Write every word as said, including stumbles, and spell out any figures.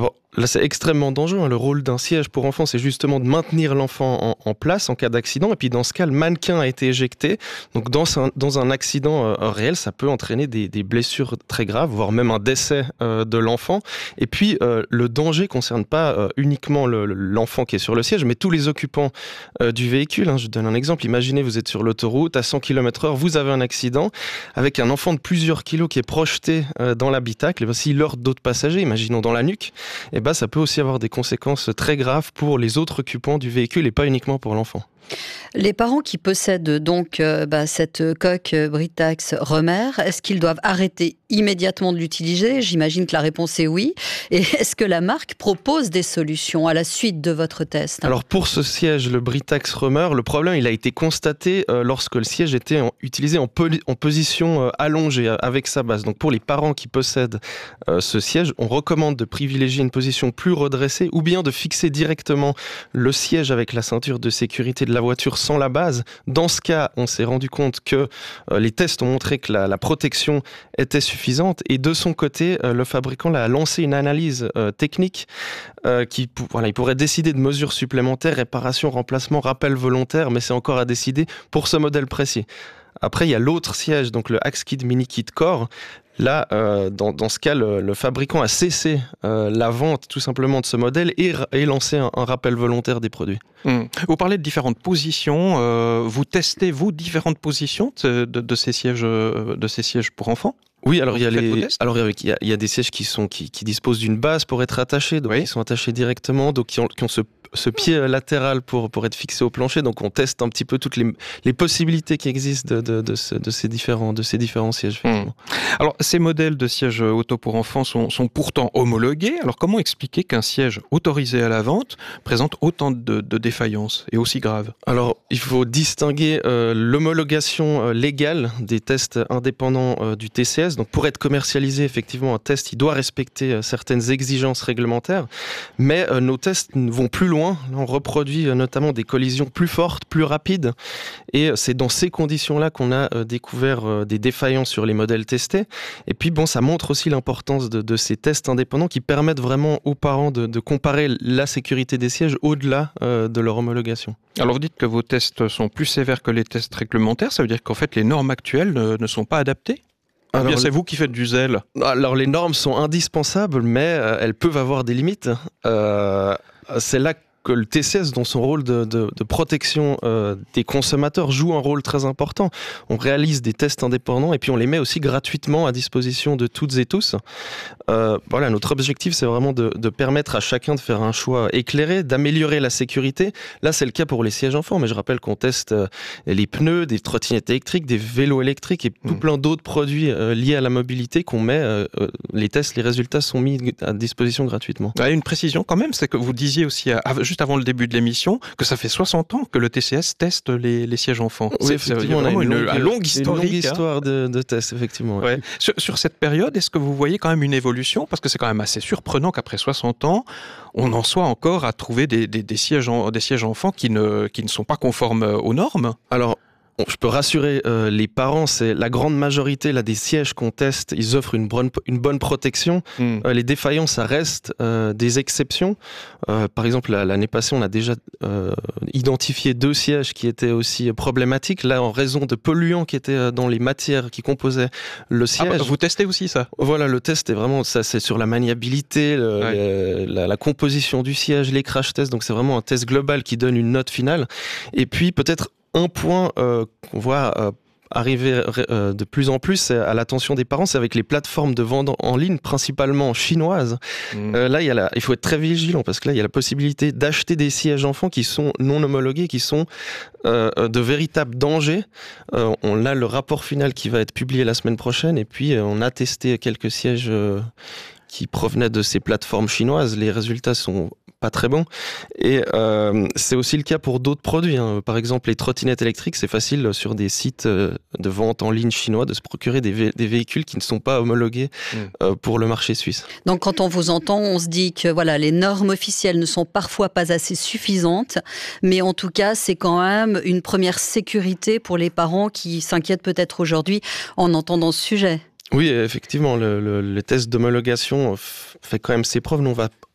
Alors là, c'est extrêmement dangereux, hein. Le rôle d'un siège pour enfants, c'est justement de maintenir l'enfant en, en place en cas d'accident. Et puis dans ce cas, le mannequin a été éjecté. Donc dans un, dans un accident euh, réel, ça peut entraîner des, des blessures très graves, voire même un décès euh, de l'enfant. Et puis euh, le danger concerne pas euh, uniquement le, l'enfant qui est sur le siège, mais tous les occupants euh, du véhicule, hein. Je donne un exemple. Imaginez, vous êtes sur l'autoroute à cent kilomètres heure, vous avez un accident avec un enfant de plusieurs kilos qui est projeté euh, dans l'habitacle. Et bien, s'il heurte d'autres passagers, imaginons dans la nuque, et ben, ça peut aussi avoir des conséquences très graves pour les autres occupants du véhicule et pas uniquement pour l'enfant. Les parents qui possèdent donc euh, bah, cette coque Britax Remer, est-ce qu'ils doivent arrêter immédiatement de l'utiliser ? J'imagine que la réponse est oui. Et est-ce que la marque propose des solutions à la suite de votre test ? Alors pour ce siège, le Britax Remer, le problème il a été constaté euh, lorsque le siège était en, utilisé en, poli- en position euh, allongée euh, avec sa base. Donc pour les parents qui possèdent euh, ce siège, on recommande de privilégier une position plus redressée ou bien de fixer directement le siège avec la ceinture de sécurité de la voiture sans la base. Dans ce cas, on s'est rendu compte que euh, les tests ont montré que la, la protection était suffisante et de son côté, euh, le fabricant a lancé une analyse euh, technique euh, qui voilà, il pourrait décider de mesures supplémentaires, réparation, remplacement, rappel volontaire, mais c'est encore à décider pour ce modèle précis. Après, il y a l'autre siège, donc le Axkit Mini Kit Core. Là, euh, dans, dans ce cas, le, le fabricant a cessé euh, la vente tout simplement de ce modèle et, et lancé un, un rappel volontaire des produits. Mmh. Vous parlez de différentes positions. Euh, vous testez, vous, différentes positions de, de, de, ces, sièges, de ces sièges pour enfants ? Oui, alors il y a les, alors il y a, il y a des sièges qui sont qui, qui disposent d'une base pour être attachés, donc oui. Ils sont attachés directement, donc qui ont, qui ont ce ce pied latéral pour pour être fixé au plancher. Donc on teste un petit peu toutes les les possibilités qui existent de de, de, ce, de ces différents de ces différents sièges. Mmh. Alors ces modèles de sièges auto pour enfants sont sont pourtant homologués. Alors comment expliquer qu'un siège autorisé à la vente présente autant de, de défaillances et aussi graves ? Alors il faut distinguer euh, l'homologation euh, légale des tests indépendants euh, du T C S. Donc pour être commercialisé, effectivement, un test il doit respecter euh, certaines exigences réglementaires, mais euh, nos tests vont plus loin. On reproduit notamment des collisions plus fortes, plus rapides. Et c'est dans ces conditions-là qu'on a découvert des défaillances sur les modèles testés. Et puis, bon, ça montre aussi l'importance de, de ces tests indépendants qui permettent vraiment aux parents de, de comparer la sécurité des sièges au-delà euh, de leur homologation. Alors, vous dites que vos tests sont plus sévères que les tests réglementaires. Ça veut dire qu'en fait, les normes actuelles ne, ne sont pas adaptées ? Alors, bien, c'est vous qui faites du zèle. Alors, les normes sont indispensables, mais euh, elles peuvent avoir des limites. Euh, c'est là que le T C S, dans son rôle de, de, de protection euh, des consommateurs, joue un rôle très important. On réalise des tests indépendants et puis on les met aussi gratuitement à disposition de toutes et tous. Euh, voilà, notre objectif, c'est vraiment de, de permettre à chacun de faire un choix éclairé, d'améliorer la sécurité. Là, c'est le cas pour les sièges enfants, mais je rappelle qu'on teste euh, les pneus, des trottinettes électriques, des vélos électriques et tout mmh. plein d'autres produits euh, liés à la mobilité qu'on met. Euh, les tests, les résultats sont mis à disposition gratuitement. Ah, une précision quand même, c'est que vous disiez aussi à, à, juste avant le début de l'émission que ça fait soixante ans que le T C S teste les, les sièges enfants. Oui, c'est, effectivement, c'est on a une, une, longue, une longue historique, une longue histoire hein. de, de tests, effectivement. Ouais. Ouais. Sur, sur cette période, est-ce que vous voyez quand même une évolution ? Parce que c'est quand même assez surprenant qu'après soixante ans, on en soit encore à trouver des, des, des, sièges, en, des sièges enfants qui ne, qui ne sont pas conformes aux normes. Alors, Bon, je peux rassurer euh, les parents, c'est la grande majorité là, des sièges qu'on teste, ils offrent une bonne, une bonne protection. Mmh. Euh, les défaillances, ça reste euh, des exceptions. Euh, par exemple, l'année passée, on a déjà euh, identifié deux sièges qui étaient aussi problématiques, là en raison de polluants qui étaient dans les matières qui composaient le siège. Ah, vous testez aussi ça ? Voilà, le test est vraiment, ça c'est sur la maniabilité, le, ouais. le, la, la composition du siège, les crash tests, donc c'est vraiment un test global qui donne une note finale. Et puis peut-être un point euh, qu'on voit euh, arriver euh, de plus en plus à l'attention des parents, c'est avec les plateformes de vente en ligne, principalement chinoises. Mmh. Euh, là, il, y a la, il faut être très vigilant parce que là, il y a la possibilité d'acheter des sièges enfants qui sont non homologués, qui sont euh, de véritables dangers. Euh, on a le rapport final qui va être publié la semaine prochaine et puis euh, on a testé quelques sièges euh, qui provenaient de ces plateformes chinoises. Les résultats sont pas très bon. Et euh, c'est aussi le cas pour d'autres produits. Hein. Par exemple, les trottinettes électriques, c'est facile sur des sites de vente en ligne chinois de se procurer des, vé- des véhicules qui ne sont pas homologués mmh. euh, pour le marché suisse. Donc quand on vous entend, on se dit que voilà, les normes officielles ne sont parfois pas assez suffisantes, mais en tout cas, c'est quand même une première sécurité pour les parents qui s'inquiètent peut-être aujourd'hui en entendant ce sujet. Oui, effectivement, le, le, le test d'homologation fait quand même ses preuves. Nous, on va